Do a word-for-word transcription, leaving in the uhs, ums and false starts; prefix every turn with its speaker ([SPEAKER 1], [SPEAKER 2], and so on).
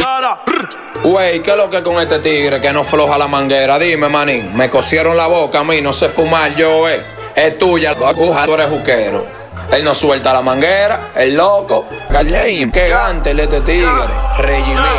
[SPEAKER 1] cara.
[SPEAKER 2] Wey, ¿qué es lo que con este tigre que no floja la manguera? Dime, manín, me cosieron la boca a mí, no sé fumar yo, eh. Es tuya, la aguja, tú eres juquero. Él no suelta la manguera, el loco. Gallein, qué gante este tigre. Regime.